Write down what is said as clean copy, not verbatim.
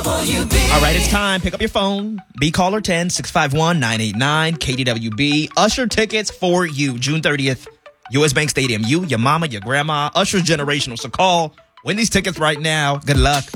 All right, it's time. Pick up your phone. Be caller 10-651-989 KDWB. Usher tickets for you. June 30th, U.S. Bank Stadium. You, your mama, your grandma. Usher's generational. So call. Win these tickets right now. Good luck.